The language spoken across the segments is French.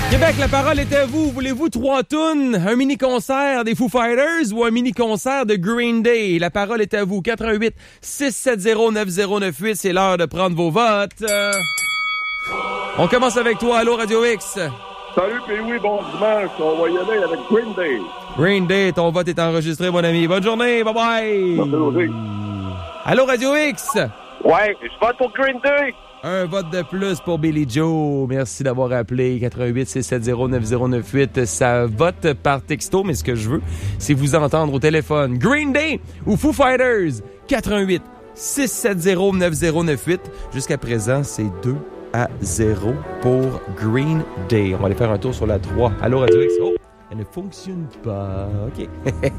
Québec, la parole est à vous. Voulez-vous 3 tunes, un mini-concert des Foo Fighters ou un mini-concert de Green Day? La parole est à vous. 88 670 9098, c'est l'heure de prendre vos votes. On commence avec toi. Allô, Radio X. Salut, puis oui, bon dimanche. On va y aller avec Green Day. Green Day, ton vote est enregistré, mon ami. Bonne journée. Bye-bye. Merci. Allô, Radio X. Ouais, je vote pour Green Day. Un vote de plus pour Billy Joe. Merci d'avoir appelé 88 670 9098. Ça vote par texto, mais ce que je veux, c'est vous entendre au téléphone. Green Day ou Foo Fighters? 88 670 9098. Jusqu'à présent, c'est 2-0 pour Green Day. On va aller faire un tour sur la 3. Allô, Radio X. Oh, elle ne fonctionne pas. OK.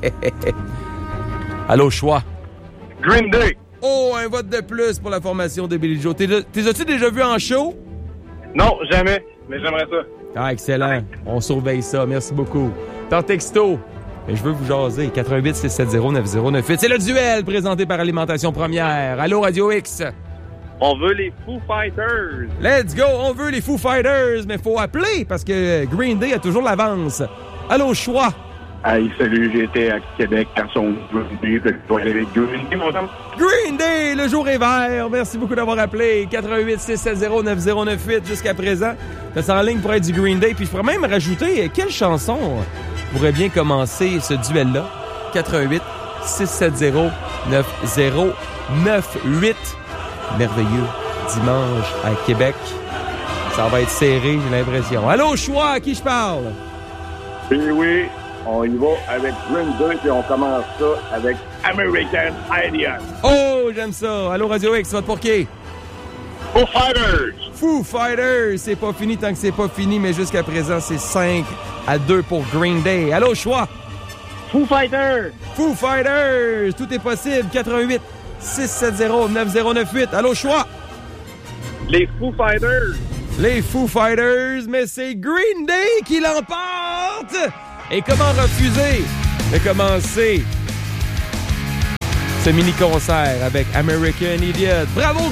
Allô, choix. Green Day. Oh, un vote de plus pour la formation de Billy Joe. T'es as-tu déjà vu en show? Non, jamais, mais j'aimerais ça. Ah, excellent. On surveille ça. Merci beaucoup. Par texto, mais je veux vous jaser. 88 670 9098. C'est le duel présenté par Alimentation Première. Allô, Radio X. On veut les Foo Fighters. Let's go. On veut les Foo Fighters, mais faut appeler parce que Green Day a toujours l'avance. Allô, choix. Hey, salut, j'étais à Québec quand son Green Day, fait que je vais aller avec Green Day, mon homme. Green Day, le jour est vert. Merci beaucoup d'avoir appelé. 88 670 9098 jusqu'à présent. C'est en ligne pour être du Green Day. Puis je pourrais même rajouter quelle chanson pourrait bien commencer ce duel-là. 88 670 9098. Merveilleux dimanche à Québec. Ça va être serré, j'ai l'impression. Allô, choix, à qui je parle? Puis oui, on y va avec Green Day, puis on commence ça avec American Idol. Oh, j'aime ça. Allô, Radio X, vote pour qui? Foo Fighters. Foo Fighters, c'est pas fini tant que c'est pas fini, mais jusqu'à présent, c'est 5-2 pour Green Day. Allô, choix? Foo Fighters. Foo Fighters, tout est possible. 88 670 9098. Allô, choix? Les Foo Fighters. Les Foo Fighters, mais c'est Green Day qui l'emporte! Et comment refuser de commencer ce mini-concert avec American Idiot? Bravo!